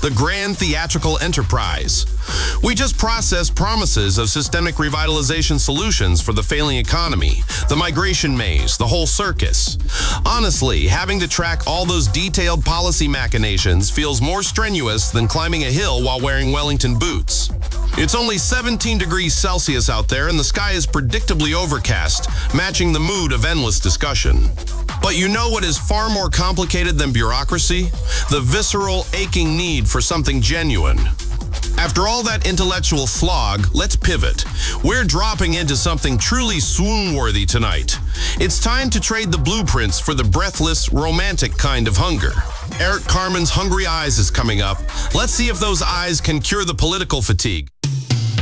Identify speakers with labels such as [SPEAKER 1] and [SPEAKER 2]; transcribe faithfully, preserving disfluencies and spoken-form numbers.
[SPEAKER 1] the grand theatrical enterprise. We just process promises of systemic revitalization solutions for the failing economy, the migration maze, the whole circus. Honestly, having to track all those detailed policy machinations feels more strenuous than climbing a hill while wearing Wellington boots. It's only seventeen degrees Celsius out there and the sky is predictably overcast, matching the mood of endless discussion. But you know what is far more complicated than bureaucracy? The visceral, aching need for something genuine. After all that intellectual slog, let's pivot. We're dropping into something truly swoon-worthy tonight. It's time to trade the blueprints for the breathless, romantic kind of hunger. Eric Carmen's Hungry Eyes is coming up. Let's see if those eyes can cure the political fatigue.